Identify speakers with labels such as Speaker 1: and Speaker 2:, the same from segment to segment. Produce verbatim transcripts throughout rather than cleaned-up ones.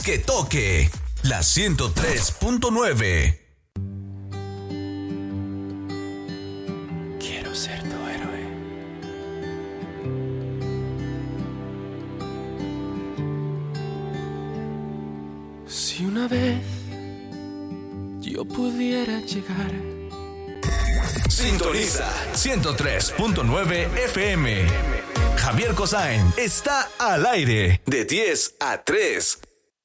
Speaker 1: que toque la ciento tres punto nueve.
Speaker 2: Quiero ser tu héroe. Si una vez yo pudiera llegar.
Speaker 1: Sintoniza ciento tres punto nueve F M. Javier Cosain está al aire de diez a tres.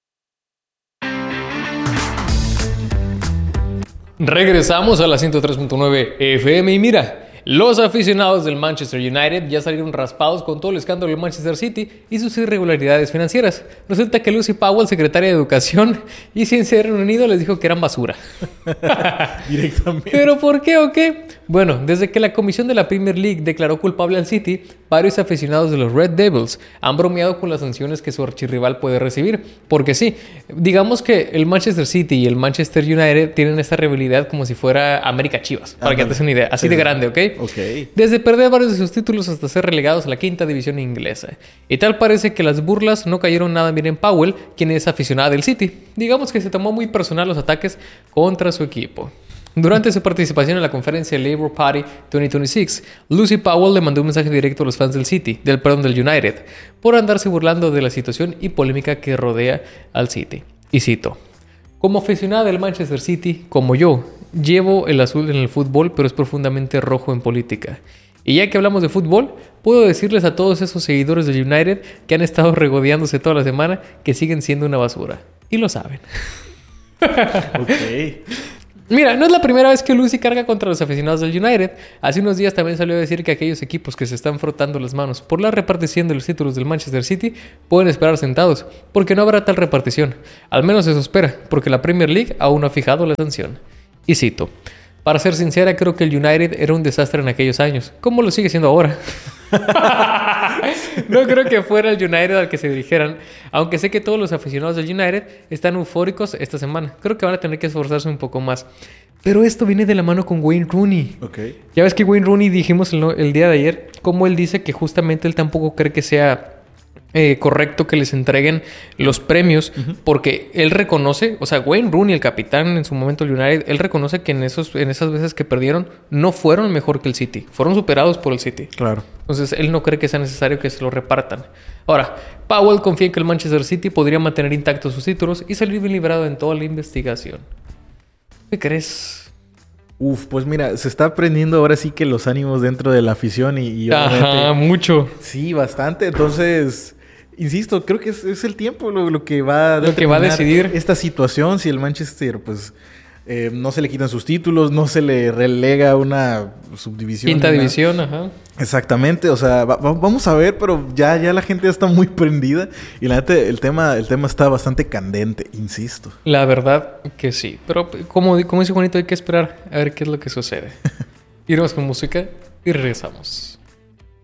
Speaker 3: Regresamos a la ciento tres punto nueve F M y mira, los aficionados del Manchester United ya salieron raspados con todo el escándalo del Manchester City y sus irregularidades financieras. Resulta que Lucy Powell, secretaria de Educación y Ciencia de Reino Unido, les dijo que eran basura.
Speaker 4: Directamente.
Speaker 3: ¿Pero por qué o qué? Bueno, desde que la comisión de la Premier League declaró culpable al City, varios aficionados de los Red Devils han bromeado con las sanciones que su archirrival puede recibir. Porque sí, digamos que el Manchester City y el Manchester United tienen esta rivalidad como si fuera América Chivas, para ah, que te des una idea. Así sí, de grande, ¿ok?
Speaker 4: Ok.
Speaker 3: Desde perder varios de sus títulos hasta ser relegados a la quinta división inglesa. Y tal parece que las burlas no cayeron nada bien en Powell, quien es aficionada del City. Digamos que se tomó muy personal los ataques contra su equipo. Durante su participación en la conferencia Labour Party veinte veintiséis, Lucy Powell le mandó un mensaje directo a los fans del City, del perdón del United, por andarse burlando de la situación y polémica que rodea al City. Y cito: como aficionada del Manchester City, como yo, llevo el azul en el fútbol, pero es profundamente rojo en política. Y ya que hablamos de fútbol, puedo decirles a todos esos seguidores del United que han estado regodeándose toda la semana que siguen siendo una basura. Y lo saben.
Speaker 4: Ok.
Speaker 3: Mira, no es la primera vez que Lucy carga contra los aficionados del United. Hace unos días también salió a decir que aquellos equipos que se están frotando las manos por la repartición de los títulos del Manchester City pueden esperar sentados, porque no habrá tal repartición. Al menos eso espera, porque la Premier League aún no ha fijado la sanción. Y cito: para ser sincera, creo que el United era un desastre en aquellos años, como lo sigue siendo ahora. No creo que fuera el United al que se dirigieran, aunque sé que todos los aficionados del United están eufóricos esta semana. Creo que van a tener que esforzarse un poco más. Pero esto viene de la mano con Wayne Rooney.
Speaker 4: Okay.
Speaker 3: Ya ves que Wayne Rooney, dijimos el, el día de ayer, como él dice que justamente él tampoco cree que sea Eh, correcto que les entreguen los premios, uh-huh. porque él reconoce, o sea, Wayne Rooney, el capitán en su momento del United, él reconoce que en esos en esas veces que perdieron no fueron mejor que el City, fueron superados por el City.
Speaker 4: Claro.
Speaker 3: Entonces él no cree que sea necesario que se lo repartan. Ahora, Powell confía en que el Manchester City podría mantener intactos sus títulos y salir bien librado en toda la investigación. ¿Qué crees?
Speaker 4: Uf, pues mira, se está aprendiendo ahora sí que los ánimos dentro de la afición y... y
Speaker 3: Ajá, mucho.
Speaker 4: Sí, bastante. Entonces, insisto, creo que es, es el tiempo lo, lo que va a
Speaker 3: lo que va a decidir
Speaker 4: esta situación. Si el Manchester, pues, eh, no se le quitan sus títulos, no se le relega una subdivisión.
Speaker 3: Quinta
Speaker 4: una...
Speaker 3: división, ajá.
Speaker 4: Exactamente, o sea, va, va, vamos a ver, pero ya, ya la gente ya está muy prendida. Y la neta, el tema, el tema está bastante candente, insisto.
Speaker 3: La verdad que sí. Pero como, como dice Juanito, hay que esperar a ver qué es lo que sucede. Iremos con música y regresamos.